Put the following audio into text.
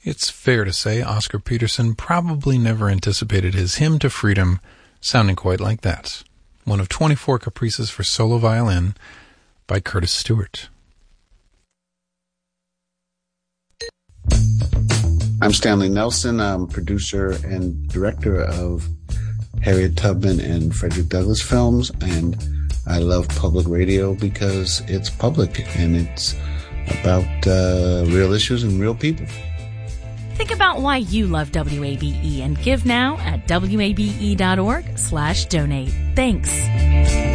It's fair to say Oscar Peterson probably never anticipated his hymn to freedom sounding quite like that. One of 24 caprices for solo violin by Curtis Stewart. I'm Stanley Nelson. I'm producer and director of Harriet Tubman and Frederick Douglass films, and I love public radio because it's public and it's about real issues and real people. Think about why you love WABE and give now at wabe.org/donate. Thanks.